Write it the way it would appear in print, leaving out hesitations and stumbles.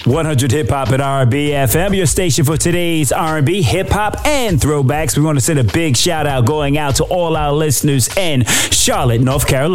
100 Hip Hop and R&B FM, your station for today's R&B, hip hop, and throwbacks. We want to send a big shout out going out to all our listeners in Charlotte, North Carolina.